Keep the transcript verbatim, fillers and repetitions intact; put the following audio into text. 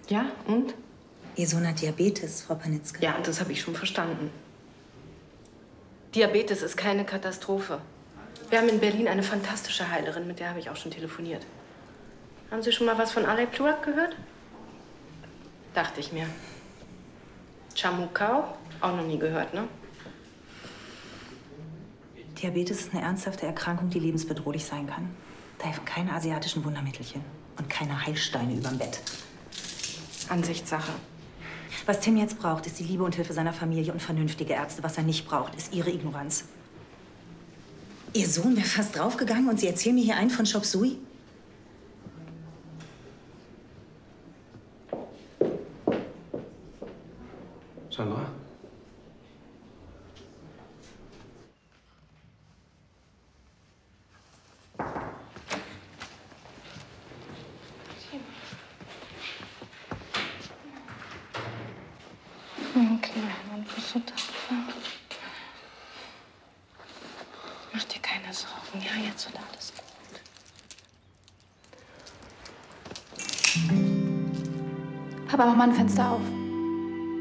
Ja, und? Ihr Sohn hat Diabetes, Frau Panitzka. Ja, das habe ich schon verstanden. Diabetes ist keine Katastrophe. Wir haben in Berlin eine fantastische Heilerin, mit der habe ich auch schon telefoniert. Haben Sie schon mal was von Alay Pluak gehört? Dachte ich mir. Chamukau? Auch noch nie gehört, ne? Diabetes ist eine ernsthafte Erkrankung, die lebensbedrohlich sein kann. Da helfen keine asiatischen Wundermittelchen und keine Heilsteine überm Bett. Ansichtssache. Was Tim jetzt braucht, ist die Liebe und Hilfe seiner Familie und vernünftige Ärzte. Was er nicht braucht, ist Ihre Ignoranz. Ihr Sohn wäre fast draufgegangen und Sie erzählen mir hier einen von Chop Suey? Sandra? Okay, Mann, bist du tapfer? Mach dir keine Sorgen, ja? Jetzt wird alles gut. Papa, mach mal ein Fenster auf.